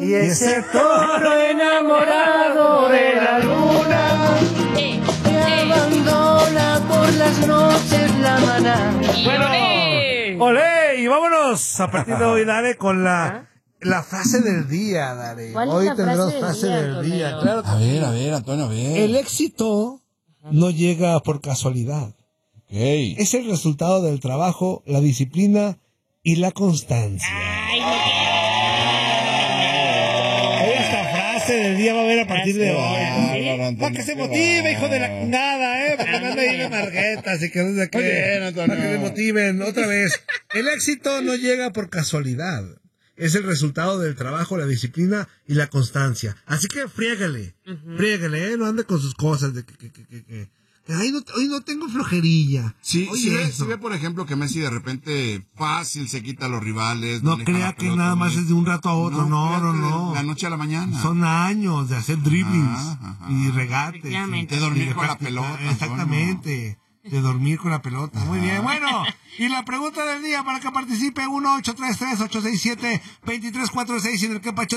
Y ese toro enamorado de la luna que abandona por las noches la maná. Bueno, olé, y vámonos a partir de hoy, Dare, con la frase del día, Dare. ¿Cuál es Hoy la tendremos frase del día, Antonio? Claro que A sí. ver, Antonio, a ver. El éxito no llega por casualidad. Okay. Es el resultado del trabajo, la disciplina y la constancia. Esta frase del día va a haber a partir de hoy. Para que se motive, hijo de la nada, para que no ande ahí en marguetas y que no sé qué. Para que se motiven. Otra vez. El éxito no llega por casualidad. Es el resultado del trabajo, la disciplina y la constancia. Así que friégale, no ande con sus cosas de que hoy no tengo flojerilla. Sí, Oye, sí ve, por ejemplo, que Messi de repente fácil se quita a los rivales. no maneja crea la que pelota nada más bien. es de un rato a otro, no. De la noche a la mañana. Son años de hacer dribblings y regates. Efectivamente. De dormir con la practicar. pelota. Exactamente. De dormir con la pelota. Muy bien. Bueno, y la pregunta del día para que participe: 1-833-867-2346 y en el que Pacho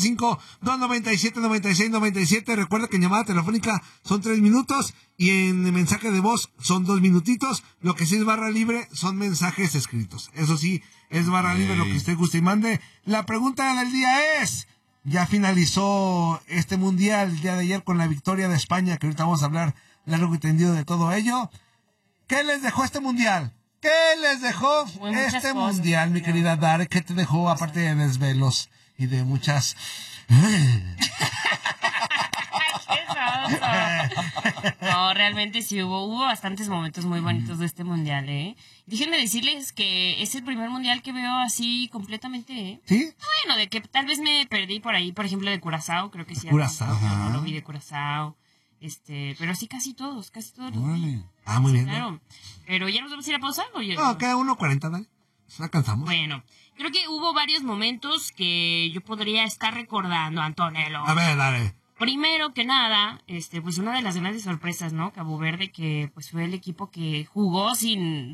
305-297-9697. Recuerda que en llamada telefónica son 3 minutos y en mensaje de voz son 2 minutitos. Lo que sí es barra libre son mensajes escritos. Eso sí, es barra libre lo que usted guste y mande. La pregunta del día es: ya finalizó este mundial el día de ayer con la victoria de España, que ahorita vamos a hablar largo y tendido de todo ello. ¿Qué les dejó este mundial? ¿Qué les dejó este mundial, mi querida Dare? ¿Qué te dejó aparte de desvelos y de muchas... No, realmente sí hubo bastantes momentos muy bonitos de este mundial, ¿eh? Déjenme decirles que es el primer mundial que veo así completamente, ¿eh? ¿Sí? Bueno, de que tal vez me perdí por ahí, por ejemplo, de Curazao, creo que sí. Curazao. No lo vi de Curazao. Pero sí casi todos. Órale. Ah, muy bien. Claro. Pero ya nos vamos a ir a pausar, ¿o ya? No, queda 1:40, dale. Ya cansamos. Bueno, creo que hubo varios momentos que yo podría estar recordando, Antonello. A ver, dale. Primero que nada, pues una de las grandes sorpresas, ¿no? Cabo Verde, que pues fue el equipo que jugó sin